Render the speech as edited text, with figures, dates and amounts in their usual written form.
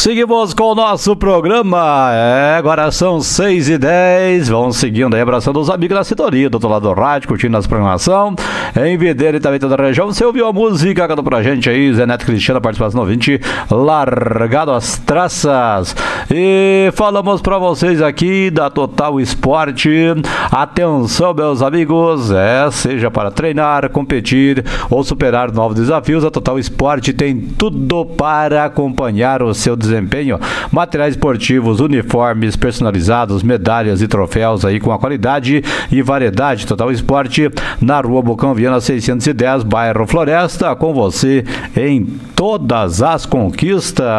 Seguimos com o nosso programa. Agora são 6h10. Vamos seguindo aí, abraçando os amigos da sintonia do outro lado do rádio, curtindo as programação. Em Videira e também toda a região. Você ouviu a música, cantou pra gente aí, Zé Neto Cristiano, participação no 20, largado as traças. E falamos pra vocês aqui da Total Esporte. Atenção, meus amigos, seja para treinar, competir ou superar novos desafios, a Total Esporte tem tudo para acompanhar o seu desempenho. Materiais esportivos, uniformes personalizados, medalhas e troféus aí com a qualidade e variedade. Total Esporte na Rua Bocão Viana 610, bairro Floresta, com você em todas as conquistas.